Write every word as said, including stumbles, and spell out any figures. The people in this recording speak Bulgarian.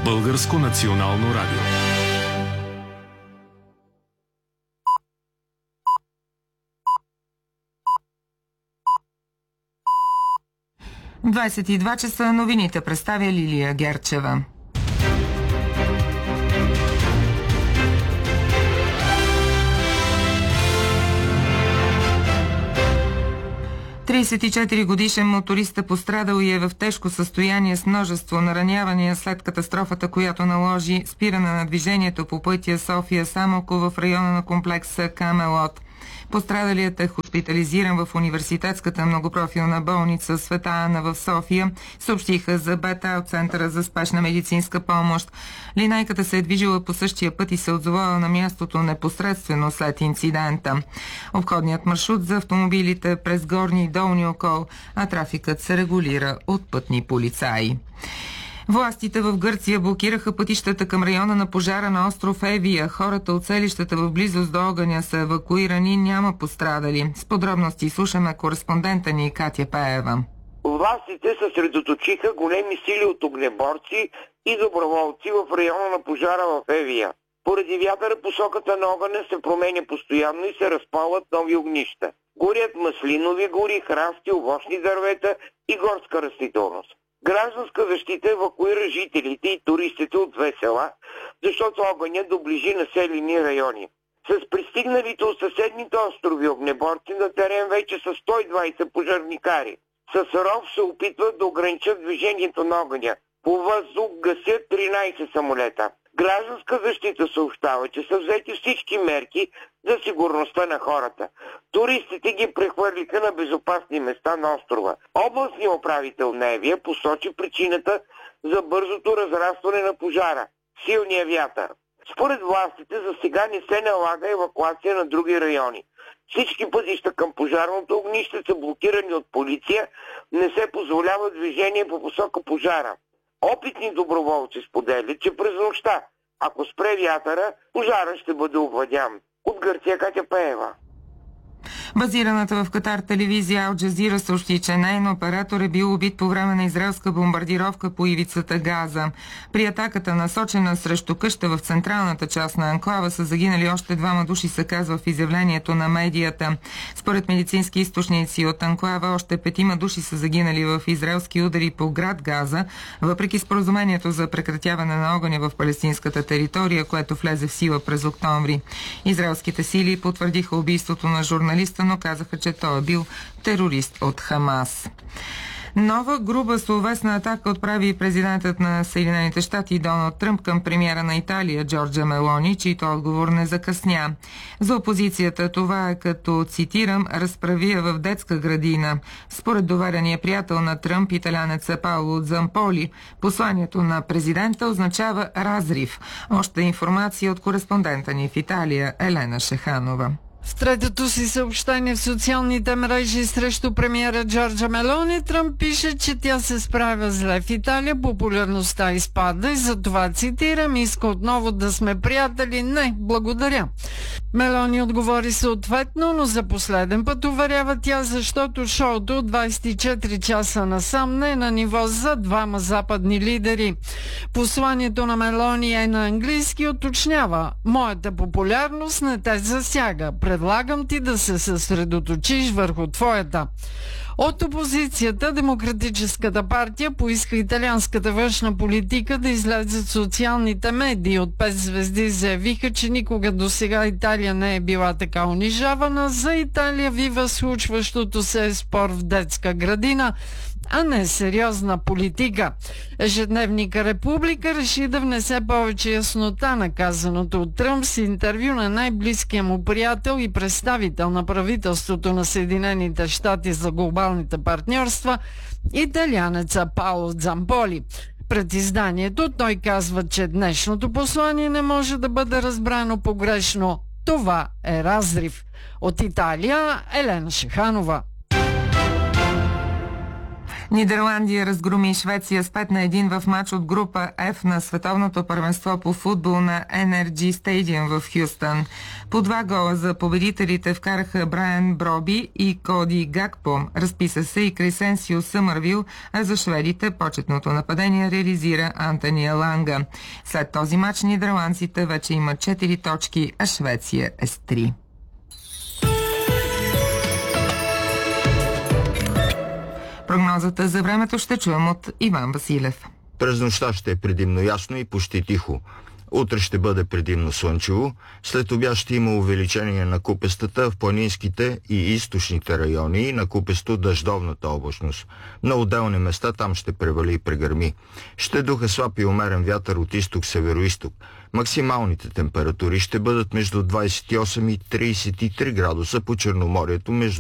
Българско национално радио. двадесет и два часа новините представя Лилия Герчева. тридесет и четири годишен моторист е пострадал и е в тежко състояние с множество наранявания след катастрофата, която наложи спиране на движението по пътя София-Самоков в района на комплекса Камелот. Пострадалият е хоспитализиран в университетската многопрофилна болница Света Ана в София, съобщиха за БТА от Центъра за спешна медицинска помощ. Линейката се е движила по същия път и се отзовала на мястото непосредствено след инцидента. Обходният маршрут за автомобилите през горни и долни окол, а трафикът се регулира от пътни полицаи. Властите в Гърция блокираха пътищата към района на пожара на остров Евия. Хората от селищата в близост до огъня са евакуирани, няма пострадали. С подробности слушаме кореспондента ни Катя Пеева. Властите съсредоточиха големи сили от огнеборци и доброволци в района на пожара в Евия. Поради вятъра посоката на огъня се променя постоянно и се разпалват нови огнища. Горят маслинови гори, храсти, овощни дървета и горска растителност. Гражданска защита евакуира жителите и туристите от две села, защото огъня доближи населени райони. С пристигналите от съседните острови огнеборци на терен вече са сто и двадесет пожарникари. С ров се опитват да ограничат движението на огъня. По въздух гасят тринадесет самолета. Гражданска защита съобщава, че са взети всички мерки за сигурността на хората. Туристите ги прехвърлиха на безопасни места на острова. Областният управител на Евия посочи причината за бързото разрастване на пожара – силния вятър. Според властите за сега не се налага евакуация на други райони. Всички пътища към пожарното огнище са блокирани от полиция, не се позволява движение по посока пожара. Опитни доброволци споделят, че през нощта, ако спре вятъра, пожара ще бъде овладян. От Гърция Катя Пеева. Базираната в Катар телевизия Ал Джазира съобщи, че нейн оператор е бил убит по време на израелска бомбардировка по ивицата Газа. При атаката, насочена срещу къща в централната част на анклава, са загинали още двама души, се казва в изявлението на медията. Според медицински източници от анклава, още петима души са загинали в израелски удари по град Газа, въпреки споразумението за прекратяване на огъня в палестинската територия, което влезе в сила през октомври. Израелските сили потвърдиха убийството на журналиста, но казаха, че той е бил терорист от Хамас. Нова груба словесна атака отправи президентът на Съединените щати Доналд Тръмп към премиера на Италия Джорджа Мелони, чийто отговор не закъсня. За опозицията това е като, цитирам, разправия в детска градина. Според доверения приятел на Тръмп, италянеца Пауло Дзамполи, посланието на президента означава разрив. Още информация от кореспондента ни в Италия Елена Шеханова. В третото си съобщение в социалните мрежи срещу премиера Джорджа Мелони, Тръмп пише, че тя се справя зле в Италия, популярността изпада и затова, цитирам, иска отново да сме приятели. Не, благодаря. Мелони отговори съответно, но за последен път уверява тя, защото шоуто от двадесет и четири часа насам не е на ниво за двама западни лидери. Посланието на Мелони е на английски, уточнява: моята популярност не те засяга. Предлагам ти да се съсредоточиш върху твоята. От опозицията Демократическата партия поиска италианската външна политика да излезе в социалните медии. От пет звезди заявиха, че никога до сега Италия не е била така унижавана. За Италия вива случващото се е спор в детска градина, а не сериозна политика. Ежедневника Република реши да внесе повече яснота на казаното от Тръмп с интервю на най-близкия му приятел и представител на правителството на Съединените щати за глобалните партньорства, италианеца Пауло Дзамполи. Пред изданието той казва, че днешното послание не може да бъде разбрано погрешно. Това е разрив. От Италия Елена Шеханова. Нидерландия разгроми Швеция с пет на едно в матч от група F на световното първенство по футбол на Energy Stadium в Хюстън. По два гола за победителите вкараха Брайан Броби и Коди Гакпо. Разписа се и Кресенсио Съмървил, а за шведите почетното нападение реализира Антония Ланга. След този матч нидерландците вече имат четири точки, а Швеция е с три. Прогнозата за времето ще чуем от Иван Василев. През нощта ще е предимно ясно и почти тихо. Утре ще бъде предимно слънчево. След обяд ще има увеличение на купестата в планинските и източните райони и на купесто дъждовната облачност. На отделни места там ще превали и прегърми. Ще духа слаб и умерен вятър от изток-североизток. Максималните температури ще бъдат между двадесет и осем и тридесет и три градуса по Черноморието, между